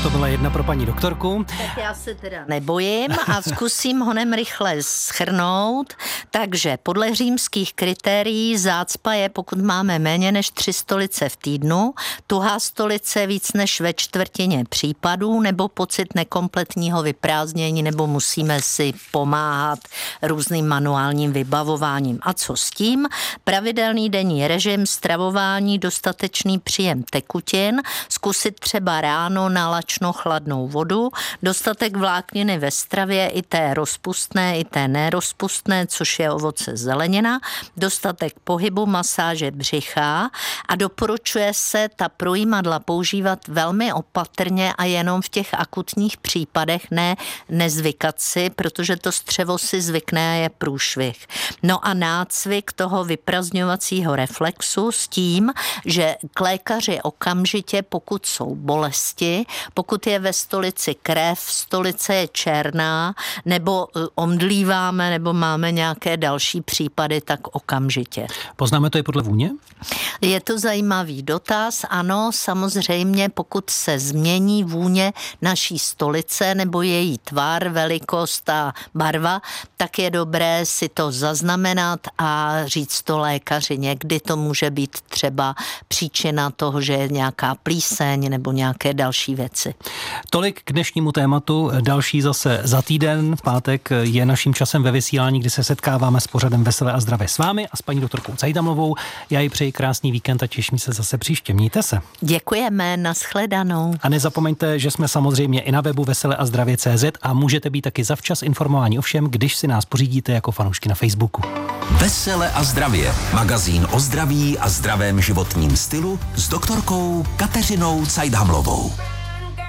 to byla jedna pro paní doktorku. Tak já se teda nebojím a zkusím honem rychle shrnout. Takže podle římských kritérií zácpa je, pokud máme méně než 3 stolice v týdnu, tuhá stolice víc než ve čtvrtině případů, nebo pocit nekompletního vyprázdnění, nebo musíme si pomáhat různým manuálním vybavováním. A co s tím? Pravidelný denní režim, stravování, dostatečný příjem tekutin, zkusit třeba ráno na lačno chladnou vodu, dostatek vlákniny ve stravě, i té rozpustné, i té nerozpustné, což je ovoce, zelenina, dostatek pohybu, masáže břicha a doporučuje se ta projímadla používat velmi opatrně a jenom v těch akutních případech, ne nezvykat si, protože to střevo si zvykne a je průšvih. No a nácvik toho vyprazňovacího reflexu s tím, že k lékaři okamžitě, pokud jsou bolesti, pokud je ve stolici krev, stolice je černá, nebo omdlíváme, nebo máme nějaké další případy, tak okamžitě. Poznáme to i podle vůně? Je to zajímavý dotaz, ano, samozřejmě, pokud se změní vůně naší stolice nebo její tvar, velikost a barva, tak je dobré si to zaznamenat a říct to lékaři. Někdy to může být třeba příčina toho, že je nějaká plíseň nebo nějaké další věci. Tolik k dnešnímu tématu. Další zase za týden. V pátek je naším časem ve vysílání, kdy se setkáváme s pořadem Veselé a zdravě s vámi a s paní doktorkou Cajdamlovou. Já jí přeji krásný víkend a těším se zase příště. Mějte se. Děkujeme, nashledanou. A nezapomeňte, že jsme samozřejmě i na webu veseleazdravě.cz a můžete být taky zavčas informováni o všem, když si nás pořídíte jako fanoušky na Facebooku. Vesele a zdravě. Magazín o zdraví a zdravém životním stylu s doktorkou Kateřinou Cajdhamlovou.